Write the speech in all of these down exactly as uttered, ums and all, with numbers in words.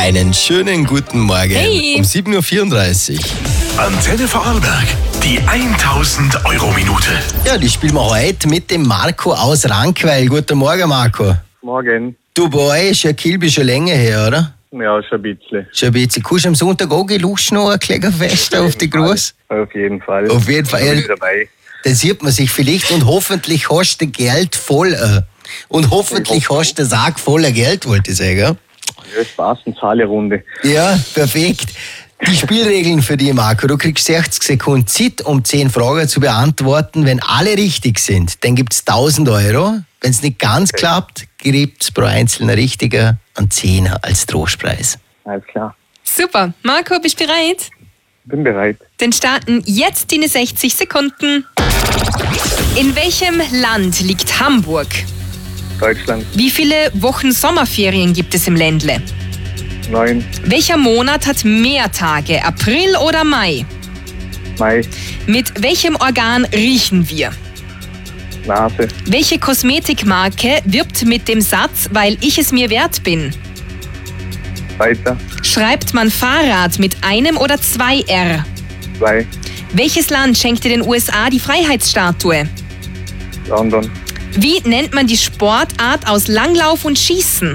Einen schönen guten Morgen. Hey. Um sieben Uhr vierunddreißig. Antenne Vorarlberg, die tausend Euro Minute. Ja, die spielen wir heute mit dem Marco aus Rankweil. Guten Morgen, Marco. Morgen. Du, bei euch ist ja Kilby schon länger her, oder? Ja, schon ein bisschen. Schon ein bisschen. Kannst du am Sonntag auch geluscht noch ein Klägerfest auf die Gruß? Auf jeden Fall. Auf jeden Fall. Bin ich dabei. Dann sieht man sich vielleicht und hoffentlich hast du Geld voll. Äh, und hoffentlich hast du den Sack voller Geld, wollte ich sagen. Ja, es passt, eine Zahlerunde. Ja, perfekt. Die Spielregeln für dich, Marco. Du kriegst sechzig Sekunden Zeit, um zehn Fragen zu beantworten. Wenn alle richtig sind, dann gibt es tausend Euro. Wenn es nicht ganz okay. klappt, gibt es pro einzelner Richtiger einen Zehner als Trostpreis. Alles klar. Super. Marco, bist du bereit? Bin bereit. Dann starten jetzt deine sechzig Sekunden. In welchem Land liegt Hamburg? Deutschland. Wie viele Wochen Sommerferien gibt es im Ländle? Neun. Welcher Monat hat mehr Tage, April oder Mai? Mai. Mit welchem Organ riechen wir? Nase. Welche Kosmetikmarke wirbt mit dem Satz, weil ich es mir wert bin? Weiter. Schreibt man Fahrrad mit einem oder zwei R? Zwei. Welches Land schenkte den U S A die Freiheitsstatue? London. Wie nennt man die Sportart aus Langlauf und Schießen?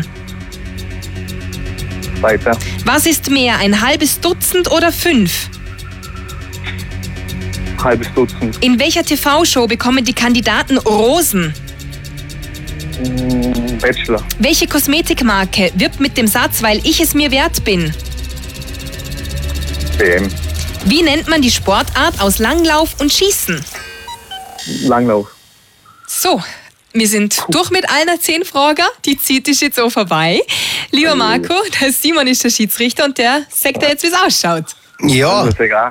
Weiter. Was ist mehr, ein halbes Dutzend oder fünf? Halbes Dutzend. In welcher T V-Show bekommen die Kandidaten Rosen? Mm, Bachelor. Welche Kosmetikmarke wirbt mit dem Satz, weil ich es mir wert bin? B M. Wie nennt man die Sportart aus Langlauf und Schießen? Langlauf. So, wir sind durch mit allen zehn Fragen. Die Zeit ist jetzt auch vorbei. Lieber Marco, der Simon ist der Schiedsrichter und der sagt dir jetzt, wie es ausschaut. Ja, Das ist egal.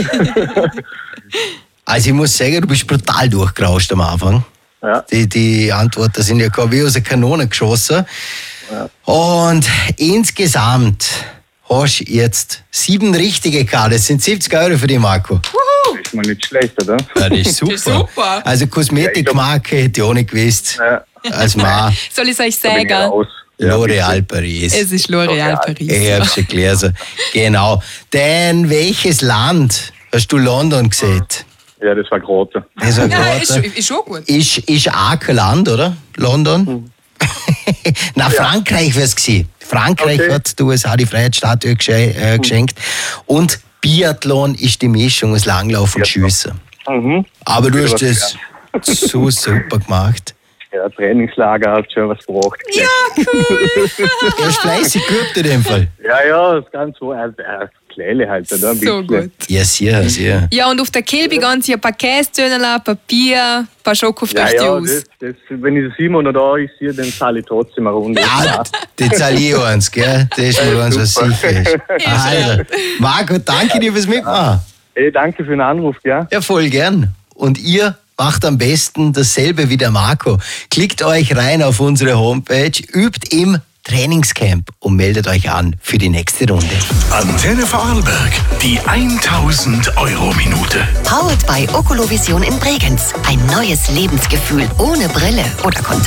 also ich muss sagen, du bist brutal durchgerauscht am Anfang. Ja. Die, die Antworten sind ja wie aus der Kanone geschossen. Ja. Und insgesamt hast du jetzt sieben richtige Karten. Das sind siebzig Euro für dich, Marco. Ist mal nicht schlecht, oder? Ja, das ist super. Das ist super. Also Kosmetikmarke hätte ich auch nicht gewusst. Ja. Als Mann Soll ich es euch Da bin ich sagen? raus. Ja, L'Oréal Paris. Es ist L'Oréal Paris. Ich hab's schon gelesen. Genau. Denn welches Land hast du London gesehen? Ja, das war Grote. Das war Ja, gerade- ist, schon- ist schon gut. Ist, ist auch kein Land, oder? London? Na, Frankreich wär's gewesen. Frankreich Okay. hat die U S A die Freiheitsstatue gesche- äh, geschenkt. Und Biathlon ist die Mischung aus Langlauf und Biathlon. Schiessen. Mhm. Aber du hast was das so super gemacht. Ja, Trainingslager hat schon was gebraucht. Ja, cool. Er ist fleißig geübt in dem Fall. Ja, ja, das ganz so. Äh, äh, Kleine halt, oder? Ein So bisschen. gut. Ja, sehr, sehr. Ja, und auf der Kilby ganz hier ein paar Käsdönerla, Papier, ein paar Ja, Schokofrüchte ja, aus. das, das, wenn ich den Simon noch da ist, hier, dann zahle ich trotzdem eine Runde. Ja, die zahle ich auch eins, gell? Das ist mir ganz was Super. sicher ist. Also, Marco, danke dir fürs Mitmachen. Hey, danke für den Anruf, ja? Ja, voll gern. Und ihr macht am besten dasselbe wie der Marco. Klickt euch rein auf unsere Homepage, übt im Trainingscamp und meldet euch an für die nächste Runde. Antenne Vorarlberg, die tausend Euro Minute. Powered by Oculovision in Bregenz. Ein neues Lebensgefühl ohne Brille oder Kontakt.